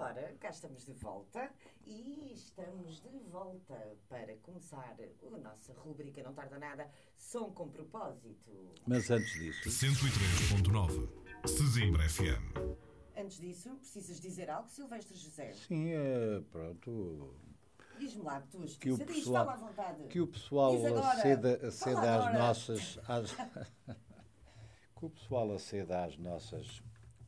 Ora, cá estamos de volta e estamos de volta para começar a nossa rubrica Não Tarda Nada, Som com Propósito. Mas antes disso... 103.9 Sesimbra FM. Antes disso, precisas dizer algo, Silvestre José? Sim, pronto... Diz-me lá, tu, Que o pessoal, fala à vontade. que o pessoal Diz agora, aceda às agora. nossas... que o pessoal aceda às nossas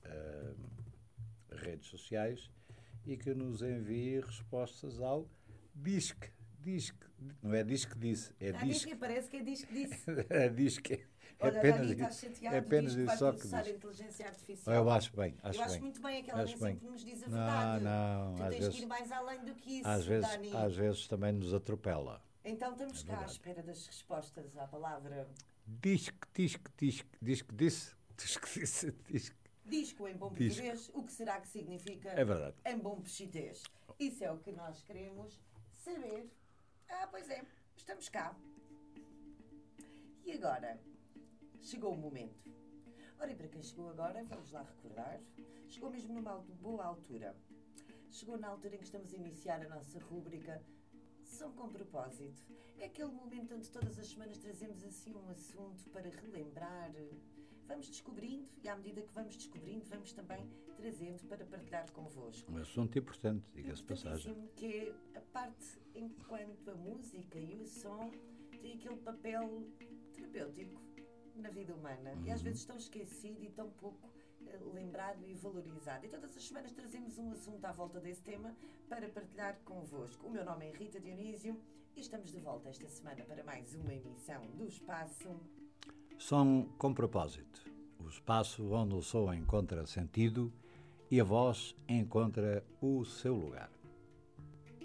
redes sociais e que nos envie respostas ao disque. Não é disque disse, é disque. Parece que é disque disse. É disque. Olha, apenas Dani, estás isso. chateado, É apenas diz que vai isso só que processar a diz. inteligência artificial. Eu acho bem, Eu acho muito bem, aquela nem sempre nos diz a Não, verdade. não, Tu às tens vezes- que ir mais além do que isso, Dani. Às vezes também nos atropela. Então estamos cá à verdade. espera das respostas à palavra Disque disse. disco em bom Disco. português. O que será que significa É verdade. em bom pechitês? Isso é o que nós queremos saber. Ah, pois é, estamos cá. E agora? Chegou o momento. Ora, e para quem chegou agora, vamos lá recordar. Chegou mesmo numa boa altura. Chegou na altura em que estamos a iniciar a nossa rúbrica Som com Propósito. É aquele momento onde todas as semanas trazemos assim um assunto para relembrar. Vamos descobrindo e à medida que vamos descobrindo, vamos também trazendo para partilhar convosco. Um assunto importante, diga-se de passagem. Importantíssimo, que é a parte enquanto a música e o som têm aquele papel terapêutico na vida humana. E às vezes tão esquecido e tão pouco lembrado e valorizado. E todas as semanas trazemos um assunto à volta desse tema para partilhar convosco. O meu nome é Rita Dionísio e estamos de volta esta semana para mais uma emissão do Espaço Som com propósito. O espaço onde o som encontra sentido e a voz encontra o seu lugar.